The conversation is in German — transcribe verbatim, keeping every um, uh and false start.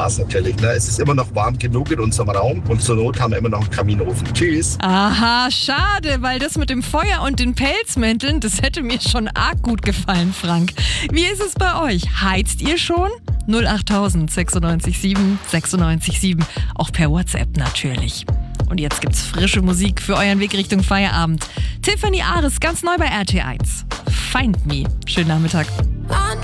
Spaß natürlich. Ne? Es ist immer noch warm genug in unserem Raum und zur Not haben wir immer noch einen Kaminofen. Tschüss. Aha, schade, weil das mit dem Feuer und den Pelzmänteln, das hätte mir schon arg gut gefallen, Frank. Wie ist es bei euch? Heizt ihr schon? null acht tausend sechsundneunzig sieben sechsundneunzig sieben, auch per WhatsApp natürlich. Und jetzt gibt's frische Musik für euren Weg Richtung Feierabend. Tiffany Ares, ganz neu bei R T eins. Find Me. Schönen Nachmittag.